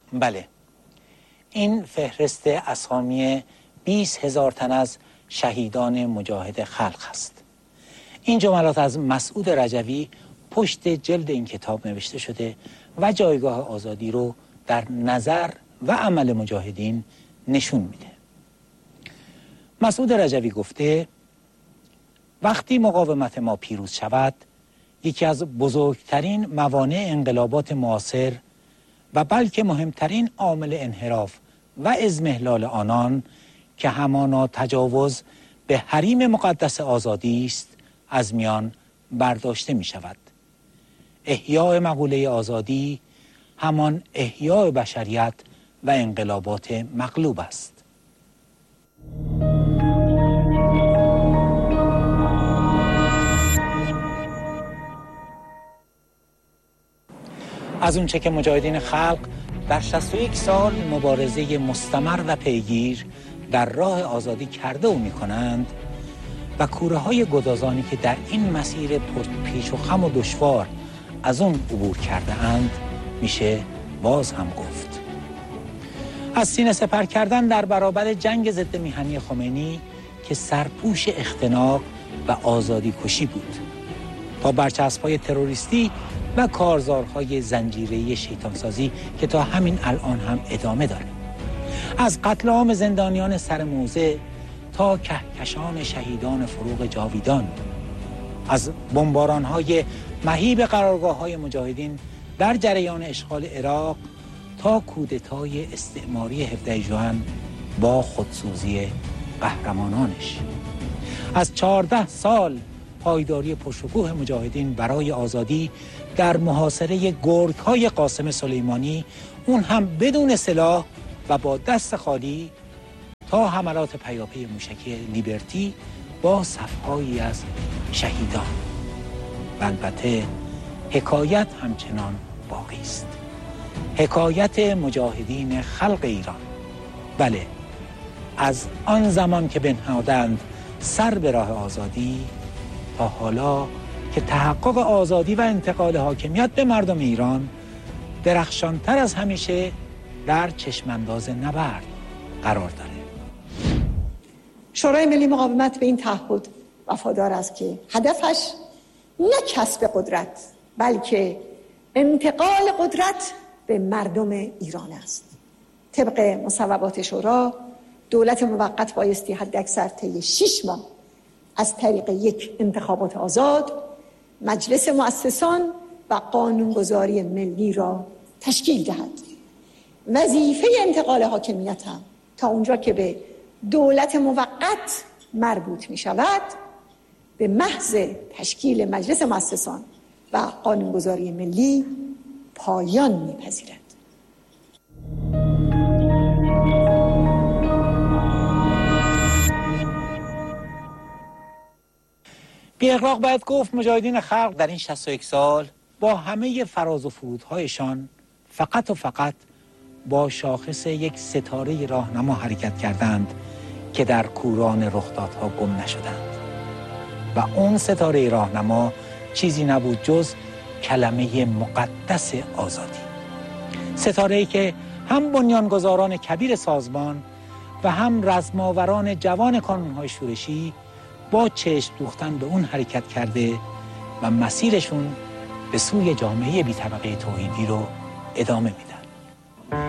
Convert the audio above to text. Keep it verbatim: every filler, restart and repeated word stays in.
بله، این فهرست اسامی بیست هزار تن از شهیدان مجاهد خلق است. این جملات از مسعود رجوی پشت جلد این کتاب نوشته شده و جایگاه آزادی رو در نظر و عمل مجاهدین نشون میده. مسعود رجوی گفته وقتی مقاومت ما پیروز شود، یکی از بزرگترین موانع انقلابات معاصر و بلکه مهمترین عامل انحراف و اضمحلال آنان که همانا تجاوز به حریم مقدس آزادی است از میان برداشته می شود. احیاء مقوله آزادی همان احیاء بشریت و انقلابات مغلوب است. از اونچه که مجاهدین خلق در شصت و یک سال مبارزه مستمر و پیگیر در راه آزادی کرده و میکنند و کوره های گدازانی که در این مسیر پرپیچ و خم و دشوار از اون عبور کرده اند میشه باز هم گفت. از سینه سپر کردن در برابر جنگ ضد میهنی خمینی که سرپوش اختناق و آزادی کشی بود تا برچسب‌های تروریستی و کارزارهای زنجیره‌ای شیطانسازی که تا همین الان هم ادامه داره. از قتل عام زندانیان سر موزه تا کهکشان شهیدان فروغ جاویدان، از بمباران‌های مهیب قرارگاه‌های مجاهدین در جریان اشغال عراق تا کودتای استعماری هفده ژوئن با خودسوزی قهرمانانش، از چهارده سال پایداری پرشکوه مجاهدین برای آزادی در محاصره گرگ‌های قاسم سلیمانی، اون هم بدون سلاح و با دست خالی، تا حملات پیاپی موشکی لیبرتی با صف‌هایی از شهیدان. و البته حکایت همچنان باقی است. حکایت مجاهدین خلق ایران. بله، از آن زمان که بنهادند سر به راه آزادی تا حالا که تحقق آزادی و انتقال حاکمیت به مردم ایران درخشانتر از همیشه در چشمانداز نبرد قرار داره. شورای ملی مقاومت به این تعهد وفادار است که هدفش نه کسب قدرت بلکه انتقال قدرت به مردم ایران است. طبق مصوبات شورا، دولت موقت بایستی حداکثر طی شش ماه از طریق یک انتخابات آزاد مجلس مؤسسان و قانونگذاری ملی را تشکیل دهد. وظیفه انتقال حاکمیت هم تا اونجا که به دولت موقت مربوط می شود به محض تشکیل مجلس مؤسسان و قانونگذاری ملی پایان می پذیرد. بی اغراق باید گفت مجاهدین خلق در این شصت و یک سال با همه فراز و فرودهایشان فقط و فقط با شاخص یک ستاره راهنما حرکت کردند که در کوران رخدادها گم نشدند و اون ستاره راهنما چیزی نبود جز کلمه مقدس آزادی. ستاره‌ای که هم بنیانگذاران کبیر سازمان و هم رزماوران جوان کانون‌های شورشی با چشم دوختن به اون حرکت کرده و مسیرشون به سوی جامعه بی طبقه توحیدی رو ادامه میده.